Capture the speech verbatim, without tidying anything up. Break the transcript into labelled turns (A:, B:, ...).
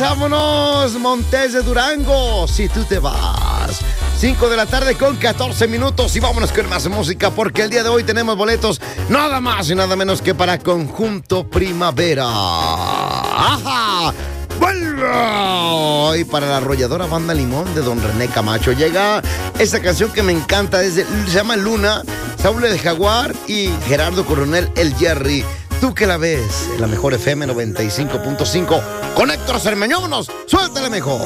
A: Vámonos, Montes de Durango, si tú te vas. cinco de la tarde con catorce minutos y vámonos con más música porque el día de hoy tenemos boletos nada más y nada menos que para Conjunto Primavera. ¡Ajá! ¡Vuelvo! Y para la arrolladora Banda Limón de Don René Camacho llega esa canción que me encanta, es de, se llama Luna, Saúl de Jaguar y Gerardo Coronel El Jerry. Tú que la ves, en la mejor F M noventa y cinco punto cinco con Héctor Cermeño, vámonos, suéltale mejor.